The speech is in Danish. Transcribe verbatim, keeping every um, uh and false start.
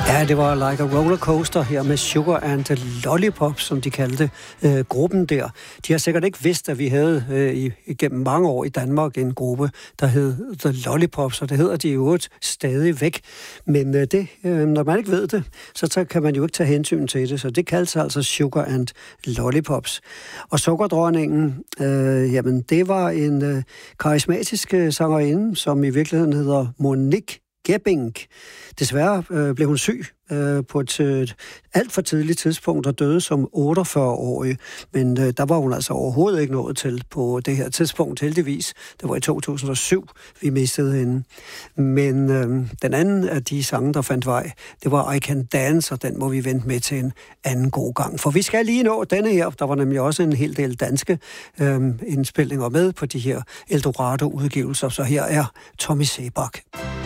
Ja, det var Like a Rollercoaster her med Sugar and Lollipop, som de kaldte øh, gruppen der. De har sikkert ikke vidst, at vi havde øh, igennem mange år i Danmark en gruppe, der hed The Lollipops, og det hedder de jo stadig væk. Men øh, det, øh, når man ikke ved det, så kan man jo ikke tage hensyn til det, så det kaldes altså Sugar and Lollipops. Og Sukkerdronningen, øh, jamen det var en øh, karismatisk øh, sangerinde, som i virkeligheden hedder Monique Gebbing. Desværre øh, blev hun syg øh, på et øh, alt for tidligt tidspunkt og døde som otteogfyrre-årig. Men øh, der var hun altså overhovedet ikke nået til på det her tidspunkt, heldigvis. Det var i to tusind og syv, vi mistede hende. Men øh, den anden af de sange, der fandt vej, det var I Can Dance, og den må vi vente med til en anden god gang. For vi skal lige nå denne her. Der var nemlig også en hel del danske øh, indspilninger med på de her Eldorado-udgivelser. Så her er Tommy Seebach.